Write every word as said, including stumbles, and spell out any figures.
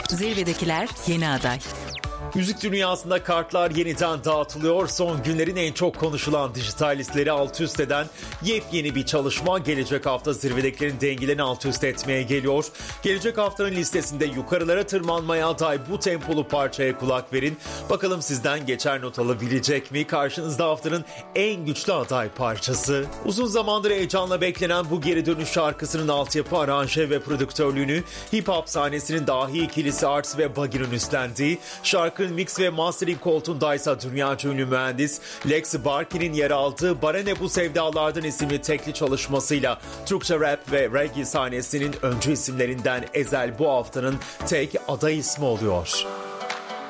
Zirvedekiler yeni aday. Müzik dünyasında kartlar yeniden dağıtılıyor. Son günlerin en çok konuşulan dijital listeleri alt üst eden yepyeni bir çalışma gelecek hafta zirvedekilerin dengelerini alt üst etmeye geliyor. Gelecek haftanın listesinde yukarılara tırmanmaya aday bu tempolu parçaya kulak verin. Bakalım sizden geçer not alabilecek mi? Karşınızda haftanın en güçlü aday parçası. Uzun zamandır heyecanla beklenen bu geri dönüş şarkısının altyapı, aranje ve prodüktörlüğünü hip hop sahnesinin dahi ikilisi Arts ve Buggy'nin üstlendiği, şarkının mix ve mastering koltuğundaysa dünyaca ünlü mühendis Lex Barkey'nin yer aldığı Bana Ne Bu Sevdalardan isimli tekli çalışmasıyla Türkçe rap ve reggae sahnesinin öncü isimlerinden Ezel bu haftanın tek aday ismi oluyor.